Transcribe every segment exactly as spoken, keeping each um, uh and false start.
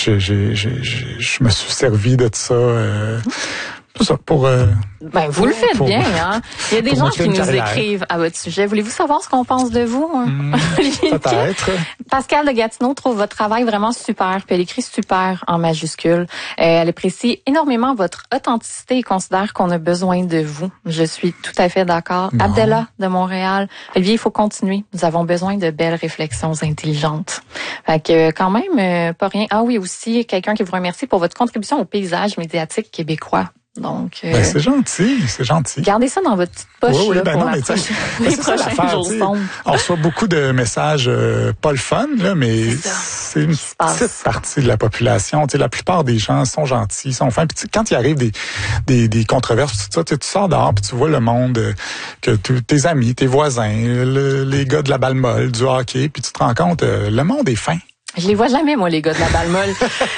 j'ai, j'ai, j'ai, j'ai, je me suis servi de ça. Euh, Pour ça, pour... Euh, ben, vous le faites pour, bien, hein. Il y a des gens qui nous carrière. écrivent à votre sujet. Voulez-vous savoir ce qu'on pense de vous? Hein? Mmh, peut-être. Pascal de Gatineau trouve votre travail vraiment super, puis elle écrit super en majuscule. Euh, elle apprécie énormément votre authenticité et considère qu'on a besoin de vous. Je suis tout à fait d'accord. Bon. Abdallah de Montréal. Olivier, il faut continuer. Nous avons besoin de belles réflexions intelligentes. Fait que quand même, euh, pas rien. Ah oui, aussi, quelqu'un qui vous remercie pour votre contribution au paysage médiatique québécois. Donc, euh, ben, c'est gentil, c'est gentil. Gardez ça dans votre petite poche. Oui, oui, là, ben pour non, mais prochaine, ben les c'est ça prochains l'affaire, jours sombres. On reçoit beaucoup de messages euh, pas le fun, là, mais c'est, c'est une petite partie de la population. Tu sais, la plupart des gens sont gentils, sont fins. Puis quand il arrive des, des, des controverses, tout ça, tu sors dehors, puis tu vois le monde, euh, que tu, tes amis, tes voisins, le, les gars de la balle molle, du hockey, puis tu te rends compte, euh, le monde est fin. Je les vois jamais, moi, les gars de la balle molle.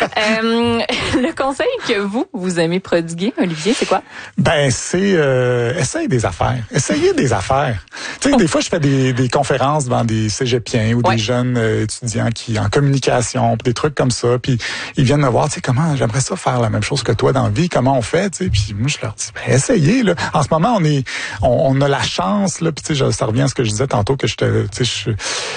euh, le conseil que vous, vous aimez prodiguer, Olivier, c'est quoi? Ben, c'est euh, essaye des affaires. Essayez des affaires. Tu sais, des fois, je fais des, des conférences devant des cégepiens ou ouais. des jeunes euh, étudiants qui en communication, pis des trucs comme ça. Puis ils viennent me voir, tu sais, comment j'aimerais ça faire la même chose que toi dans la vie. Comment on fait, tu sais. Puis moi, je leur dis, ben, essayez. Là. En ce moment, on est, on, on a la chance. Là. Puis tu sais, ça revient à ce que je disais tantôt que je te, tu sais,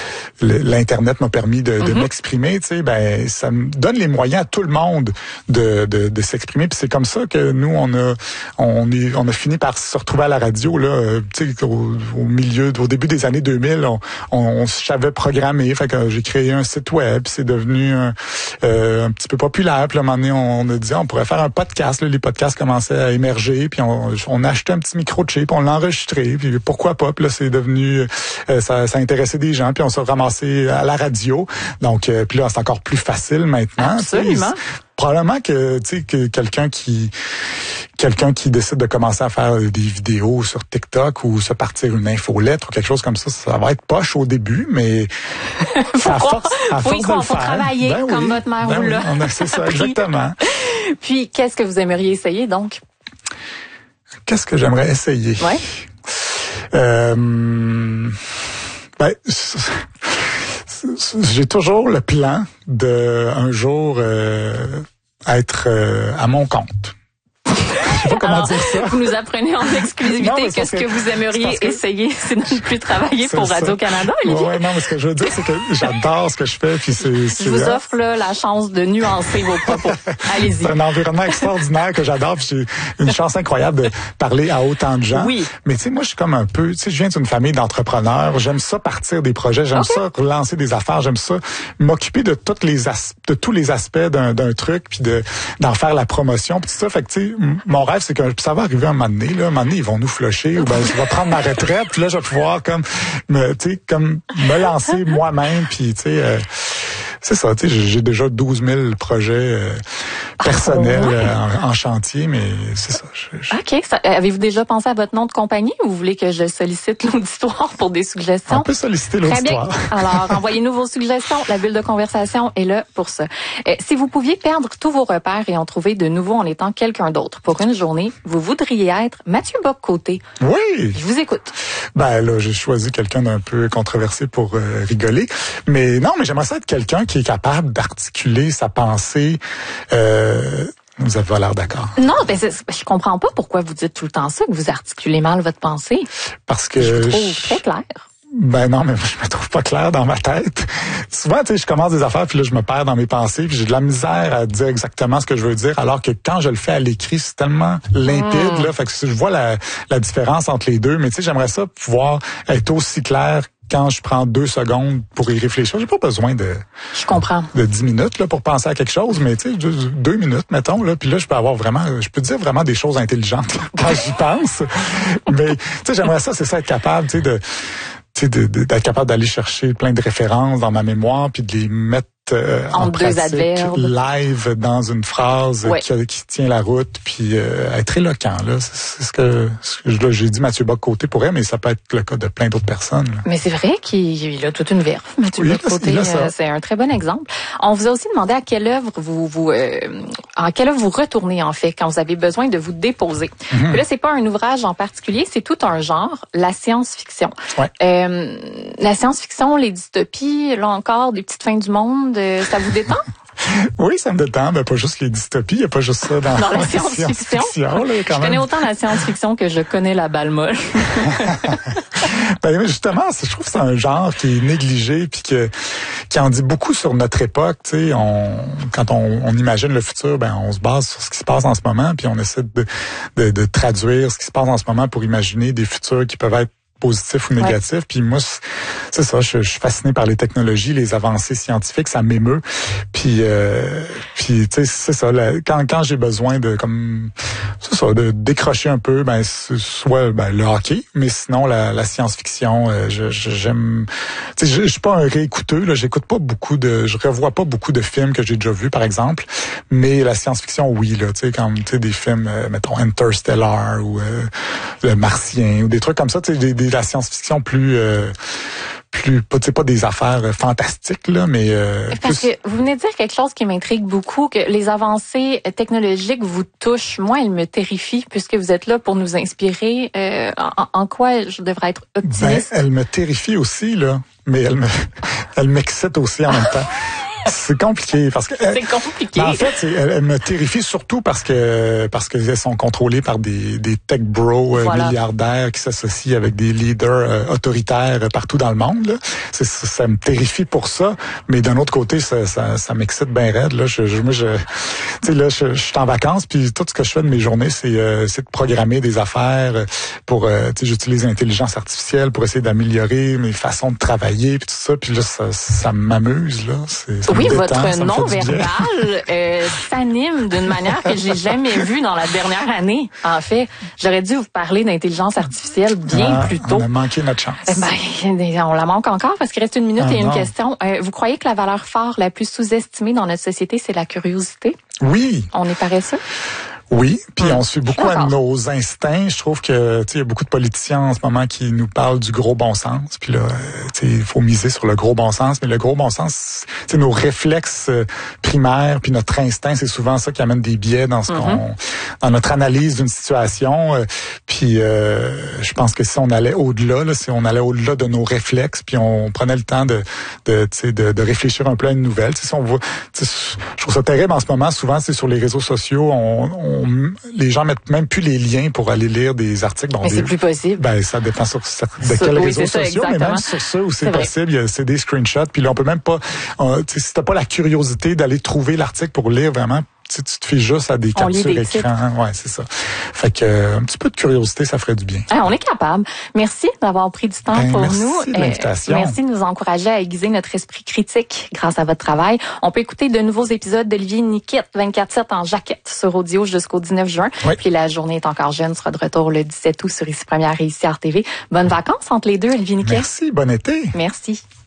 l'internet m'a permis de, de mm-hmm. m'exprimer, tu sais, ben ça me donne les moyens à tout le monde de de, de s'exprimer. Puis c'est comme ça que nous on a on est on a fini par se retrouver à la radio là, tu sais, au, au milieu, au début des années deux mille, on, on, on savait programmer. Fait que j'ai créé un site web, puis c'est devenu un, euh, un petit peu populaire. Puis à un moment donné, on, on a dit on pourrait faire un podcast. Là, les podcasts commençaient à émerger, puis on, on a acheté un petit micro de chip, on l'a enregistré, puis pourquoi pas. Puis là, c'est devenu euh, ça, ça intéressait des gens, puis on s'est ramassé à la radio. Donc, euh, puis là, c'est encore plus facile maintenant. Absolument. Probablement que, tu sais, que quelqu'un qui quelqu'un qui décide de commencer à faire des vidéos sur TikTok ou se partir une infolettre ou quelque chose comme ça, ça va être poche au début, mais faut à force, à faut force y croire, de le faut faire, travailler ben comme oui, votre mère ben vous oui, l'a. on a, c'est ça, exactement. Puis, qu'est-ce que vous aimeriez essayer, donc? Qu'est-ce que j'aimerais essayer? Ouais. Euh, ben, j'ai toujours le plan de un jour euh, être euh, à mon compte. Je sais pas comment Alors, dire ça. Vous nous apprenez en exclusivité non, qu'est-ce que, que vous aimeriez que... essayer, c'est de ne plus travailler pour Radio-Canada, Olivier. Ouais, non, mais ce que je veux dire, c'est que j'adore ce que je fais, puis c'est, c'est je vous offre là la chance de nuancer vos propos. Allez-y. C'est un environnement extraordinaire que j'adore, puis j'ai une chance incroyable de parler à autant de gens. Oui. Mais tu sais, moi, je suis comme un peu, tu sais, je viens d'une famille d'entrepreneurs. J'aime ça partir des projets, j'aime okay. ça relancer des affaires, j'aime ça m'occuper de toutes les as- de tous les aspects d'un, d'un truc, puis de d'en faire la promotion, puis tout ça. Fait que tu sais, mon rêve, c'est que ça va arriver un moment donné, là, un moment donné, ils vont nous flusher, ou ben je vais prendre ma retraite, puis là, je vais pouvoir comme me, tu sais, comme me lancer moi-même, puis tu sais, euh, c'est ça, tu sais, j'ai déjà douze mille projets euh, personnels oh, ouais. euh, en, en chantier, mais c'est ça. Je, je... OK. Ça, avez-vous déjà pensé à votre nom de compagnie ou vous voulez que je sollicite l'auditoire pour des suggestions? On peut solliciter l'auditoire. Très bien. Alors, envoyez-nous vos suggestions. La bulle de conversation est là pour ça. Euh, si vous pouviez perdre tous vos repères et en trouver de nouveaux en étant quelqu'un d'autre pour une journée, vous voudriez être Mathieu Bock-Côté. Oui. Je vous écoute. Ben là, j'ai choisi quelqu'un d'un peu controversé pour euh, rigoler. Mais non, mais j'aimerais ça être quelqu'un qui est capable d'articuler sa pensée. Euh, vous avez pas l'air d'accord. Non, ben c'est, je comprends pas pourquoi vous dites tout le temps ça, que vous articulez mal votre pensée. Parce que je vous trouve je... très clair. Ben non, mais je me trouve pas clair dans ma tête. Souvent, tu sais, je commence des affaires, puis là, je me perds dans mes pensées, puis j'ai de la misère à dire exactement ce que je veux dire, alors que quand je le fais à l'écrit, c'est tellement limpide, mmh. là, fait que je vois la, la différence entre les deux. Mais tu sais, j'aimerais ça pouvoir être aussi clair quand je prends deux secondes pour y réfléchir. J'ai pas besoin de je comprends de dix minutes là pour penser à quelque chose, mais tu sais deux minutes mettons là, puis là je peux avoir vraiment, je peux dire vraiment des choses intelligentes là, quand j'y pense. Mais tu sais j'aimerais ça, c'est ça être capable, tu sais de De, de, d'être capable d'aller chercher plein de références dans ma mémoire puis de les mettre euh, en, en deux pratique adverbes. Live dans une phrase ouais. qui, qui tient la route puis euh, être éloquent là c'est, c'est ce que, ce que là, j'ai dit Mathieu Bock-Côté pour elle, mais ça peut être le cas de plein d'autres personnes là. Mais c'est vrai qu'il a toute une verve Mathieu oui, Bock-Côté, euh, c'est un très bon exemple. On vous a aussi demandé à quelle œuvre vous vous euh, en quelle œuvre vous retournez en fait quand vous avez besoin de vous déposer. Mm-hmm. Puis là c'est pas un ouvrage en particulier, c'est tout un genre, la science-fiction. Ouais. Euh, la science-fiction, les dystopies, là encore des petites fins du monde, ça vous détend? Oui, ça me détend. Ben, pas juste les dystopies, il n'y a pas juste ça dans, dans la la science-fiction. science-fiction là, quand je même. connais autant la science-fiction que je connais la balle molle. Ben, justement, je trouve que c'est un genre qui est négligé puis que qui en dit beaucoup sur notre époque. Tu sais, on, quand on, on imagine le futur, ben on se base sur ce qui se passe en ce moment, puis on essaie de, de, de traduire ce qui se passe en ce moment pour imaginer des futurs qui peuvent être positif ou négatif. Ouais. Puis moi, c'est ça, je, je suis fasciné par les technologies, les avancées scientifiques, ça m'émeut. Puis, euh, puis tu sais, c'est ça. Là, quand quand j'ai besoin de comme, c'est ça, de décrocher un peu, ben soit ben, le hockey, mais sinon la, la science-fiction, euh, je, je, j'aime. Tu sais, je, je suis pas un réécouteux. Là, j'écoute pas beaucoup de, je revois pas beaucoup de films que j'ai déjà vus, par exemple. Mais la science-fiction, oui, là, tu sais, comme tu sais des films, euh, mettons Interstellar ou euh, Le Martien ou des trucs comme ça, tu sais, des, des la science-fiction plus euh, plus pas tu sais pas des affaires fantastiques là, mais euh, parce plus... que vous venez de dire quelque chose qui m'intrigue beaucoup, que les avancées technologiques vous touchent. Moi, elles me terrifient puisque vous êtes là pour nous inspirer. Euh, en, en quoi je devrais être optimiste? Ben, elle me terrifie aussi là, mais elle me elle m'excite aussi en même temps. C'est compliqué parce que c'est compliqué. En fait, elle, elle me terrifie surtout parce que parce qu'elles sont contrôlées par des des tech bros voilà. euh, milliardaires qui s'associent avec des leaders euh, autoritaires partout dans le monde. Là. C'est, ça me terrifie pour ça, mais d'un autre côté, ça ça, ça m'excite bien raide. Là, je, je moi je tu sais là, je, je suis en vacances puis tout ce que je fais de mes journées, c'est euh, c'est de programmer des affaires pour euh, tu sais j'utilise l'intelligence artificielle pour essayer d'améliorer mes façons de travailler puis tout ça. Puis là, ça, ça m'amuse là. C'est, ça oui, me votre détend, non-verbal euh, s'anime d'une manière que j'ai jamais vue dans la dernière année. En fait, j'aurais dû vous parler d'intelligence artificielle bien ah, plus tôt. On a manqué notre chance. Ben, on la manque encore parce qu'il reste une minute ah, et une non. question. Euh, vous croyez que la valeur phare la plus sous-estimée dans notre société, c'est la curiosité? Oui. On est paresseux? Oui, puis on se fait beaucoup D'accord. à nos instincts. Je trouve que tu sais, il y a beaucoup de politiciens en ce moment qui nous parlent du gros bon sens. Puis là, tu sais, il faut miser sur le gros bon sens. Mais le gros bon sens, c'est nos réflexes primaires, puis notre instinct, c'est souvent ça qui amène des biais dans ce mm-hmm. qu'on, dans notre analyse d'une situation. Puis euh, je pense que si on allait au-delà, là, si on allait au-delà de nos réflexes, puis on prenait le temps de, de, tu sais, de, de réfléchir un peu à une nouvelle. Tu sais, si on voit, tu sais, je trouve ça terrible en ce moment. Souvent, c'est sur les réseaux sociaux, on, on On, les gens mettent même plus les liens pour aller lire des articles. Bon, mais des, c'est plus possible. Ben, ça dépend sur, sur de ça, quels oui, réseaux ça, sociaux, exactement. mais même sur ceux où c'est, c'est possible, il y a, c'est des screenshots. Puis là, on peut même pas, euh, si t'as pas la curiosité d'aller trouver l'article pour lire vraiment, tu te fais juste à des on captures des écran. Ouais, c'est ça. Fait que euh, un petit peu de curiosité, ça ferait du bien. Ah, on est capable. Merci d'avoir pris du temps ben, pour merci nous. De l'invitation. Euh, merci de nous encourager à aiguiser notre esprit critique grâce à votre travail. On peut écouter de nouveaux épisodes d'Olivier Niquette, vingt-quatre sept en jaquette sur Audio jusqu'au dix-neuf juin. Oui. Puis La journée est encore jeune sera de retour le dix-sept août sur Ici Première et Ici R T V. Bonnes vacances entre les deux, Olivier Niquette. Merci, bon été. Merci.